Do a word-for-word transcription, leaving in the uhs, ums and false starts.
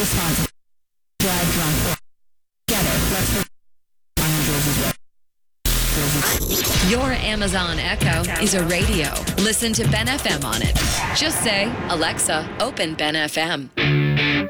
Responsible. Drive drunk or together. Let's go on New Jersey's road. Your Amazon Echo is a radio. Listen to Ben F M on it. Just say, Alexa, open Ben F M.